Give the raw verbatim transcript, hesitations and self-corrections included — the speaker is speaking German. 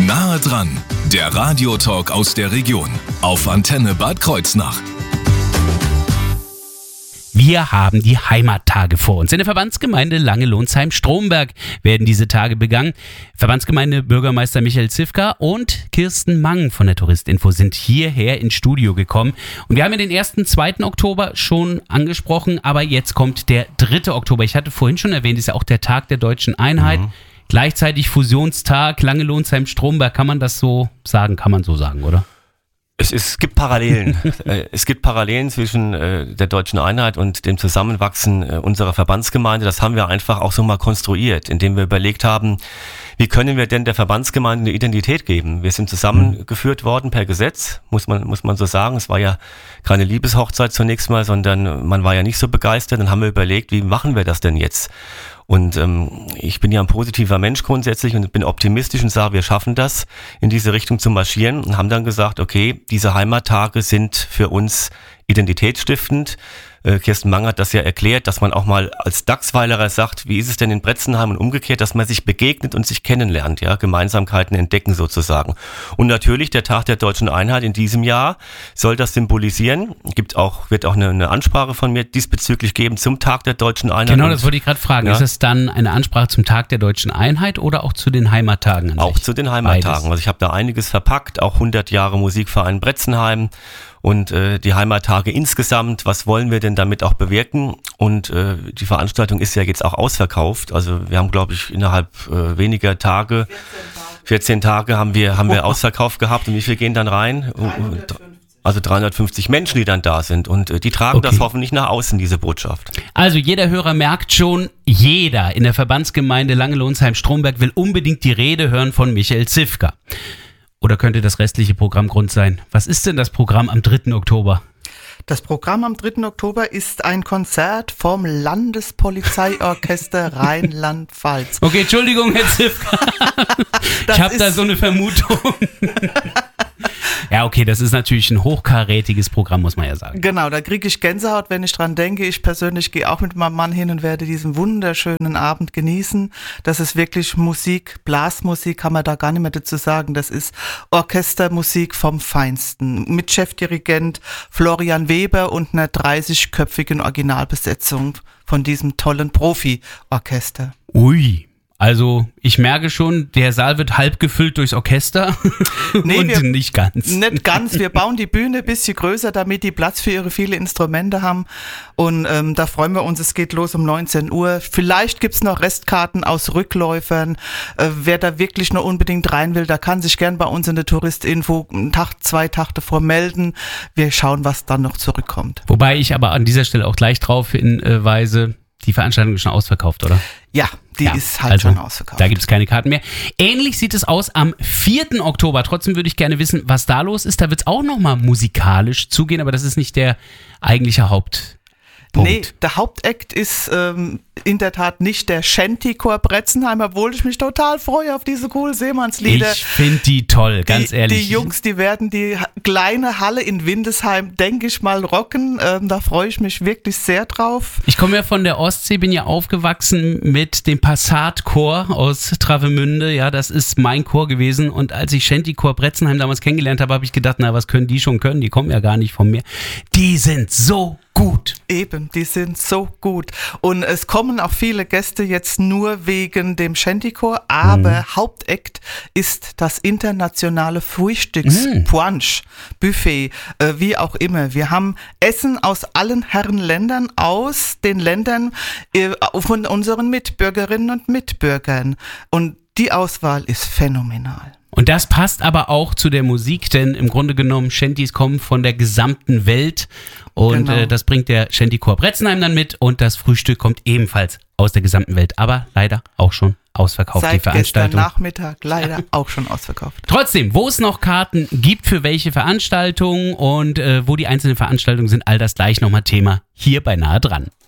Nahe dran, der Radiotalk aus der Region auf Antenne Bad Kreuznach. Wir haben die Heimattage vor uns. In der Verbandsgemeinde Langelohnsheim-Stromberg werden diese Tage begangen. Verbandsgemeinde Bürgermeister Michael Zifka und Kirsten Mang von der Touristinfo sind hierher ins Studio gekommen. Und wir haben ja den ersten, zweiten Oktober schon angesprochen, aber jetzt kommt der dritte Oktober. Ich hatte vorhin schon erwähnt, ist ja auch der Tag der deutschen Einheit. Mhm. Gleichzeitig Fusionstag, Langelohnsheim-Stromberg. Kann man das so sagen? Kann man so sagen, oder? Es, ist, es gibt Parallelen. Es gibt Parallelen zwischen äh, der deutschen Einheit und dem Zusammenwachsen äh, unserer Verbandsgemeinde. Das haben wir einfach auch so mal konstruiert, indem wir überlegt haben, wie können wir denn der Verbandsgemeinde eine Identität geben? Wir sind zusammengeführt worden per Gesetz, muss man, muss man so sagen. Es war ja keine Liebeshochzeit zunächst mal, sondern man war ja nicht so begeistert. Dann haben wir überlegt, wie machen wir das denn jetzt? Und ähm, ich bin ja ein positiver Mensch grundsätzlich und bin optimistisch und sage, wir schaffen das, in diese Richtung zu marschieren, und haben dann gesagt, okay, diese Heimattage sind für uns identitätsstiftend. Äh, Kirsten Mang hat das ja erklärt, dass man auch mal als Dachsweilerer sagt, wie ist es denn in Bretzenheim, und umgekehrt, dass man sich begegnet und sich kennenlernt, ja, Gemeinsamkeiten entdecken sozusagen. Und natürlich der Tag der deutschen Einheit in diesem Jahr soll das symbolisieren. Gibt auch, wird auch eine, eine Ansprache von mir diesbezüglich geben zum Tag der deutschen Einheit. Genau, das wollte ich gerade fragen. Ja. Ist es dann eine Ansprache zum Tag der deutschen Einheit oder auch zu den Heimattagen an Auch sich? zu den Heimattagen. Beides. Also ich habe da einiges verpackt, auch hundert Jahre Musikverein Bretzenheim. Und äh, die Heimattage insgesamt, was wollen wir denn damit auch bewirken? Und äh, die Veranstaltung ist ja jetzt auch ausverkauft. Also wir haben, glaube ich, innerhalb äh, weniger Tage, vierzehn Tage haben wir haben wir Ausverkauf gehabt. Und wie viel gehen dann rein? dreihundertfünfzig. Also dreihundertfünfzig Menschen, die dann da sind. Und äh, die tragen Okay. das hoffentlich nach außen, diese Botschaft. Also jeder Hörer merkt schon, jeder in der Verbandsgemeinde Langelohnsheim-Stromberg will unbedingt die Rede hören von Michael Zifka. Oder könnte das restliche Programm Grund sein? Was ist denn das Programm am dritten Oktober? Das Programm am dritten Oktober ist ein Konzert vom Landespolizeiorchester Rheinland-Pfalz. Okay, Entschuldigung, Herr Zifka. Ich habe da so eine Vermutung. Ja, okay, das ist natürlich ein hochkarätiges Programm, muss man ja sagen. Genau, da kriege ich Gänsehaut, wenn ich dran denke. Ich persönlich gehe auch mit meinem Mann hin und werde diesen wunderschönen Abend genießen. Das ist wirklich Musik, Blasmusik, kann man da gar nicht mehr dazu sagen. Das ist Orchestermusik vom Feinsten. Mit Chefdirigent Florian Weber und einer dreißigköpfigen Originalbesetzung von diesem tollen Profi-Orchester. Ui. Also ich merke schon, der Saal wird halb gefüllt durchs Orchester Nee, und wir- nicht ganz. Nicht ganz, wir bauen die Bühne ein bisschen größer, damit die Platz für ihre viele Instrumente haben, und ähm, da freuen wir uns, es geht los um neunzehn Uhr. Vielleicht gibt's noch Restkarten aus Rückläufern, äh, wer da wirklich noch unbedingt rein will, da kann sich gern bei uns in der Touristinfo einen Tag, zwei Tage davor melden. Wir schauen, was dann noch zurückkommt. Wobei ich aber an dieser Stelle auch gleich drauf hinweise, die Veranstaltung ist schon ausverkauft, oder? Ja, die Ja, ist halt also, schon ausverkauft. Da gibt es keine Karten mehr. Ähnlich sieht es aus am vierten Oktober. Trotzdem würde ich gerne wissen, was da los ist. Da wird es auch nochmal musikalisch zugehen, aber das ist nicht der eigentliche Hauptpunkt. Nee, der Hauptakt ist ähm, in der Tat nicht der Shanty-Chor Bretzenheim, obwohl ich mich total freue auf diese coole Seemannslieder. Ich finde die toll, ganz die, ehrlich. Die Jungs, die werden die ha- kleine Halle in Windesheim, denke ich mal, rocken. Ähm, da freue ich mich wirklich sehr drauf. Ich komme ja von der Ostsee, bin ja aufgewachsen mit dem Passat-Chor aus Travemünde. Ja, das ist mein Chor gewesen. Und als ich Shanty-Chor Bretzenheim damals kennengelernt habe, habe ich gedacht, na, was können die schon können? Die kommen ja gar nicht von mir. Die sind so gut. Eben, die sind so gut. Und es kommen auch viele Gäste jetzt nur wegen dem Shanty-Chor, aber Mhm. Hauptakt ist das internationale Frühstücks-Brunch-Buffet, äh, wie auch immer. Wir haben Essen aus allen Herrenländern, aus den Ländern äh, von unseren Mitbürgerinnen und Mitbürgern. Und die Auswahl ist phänomenal. Und das passt aber auch zu der Musik, denn im Grunde genommen, Shantys kommen von der gesamten Welt und Genau. äh, das bringt der Shanty-Chor Bretzenheim dann mit und das Frühstück kommt ebenfalls aus der gesamten Welt, aber leider auch schon ausverkauft, die Seit gestern Veranstaltung. Nachmittag leider auch schon ausverkauft. Trotzdem, wo es noch Karten gibt für welche Veranstaltungen und äh, wo die einzelnen Veranstaltungen sind, all das gleich nochmal Thema hier bei Nahe dran.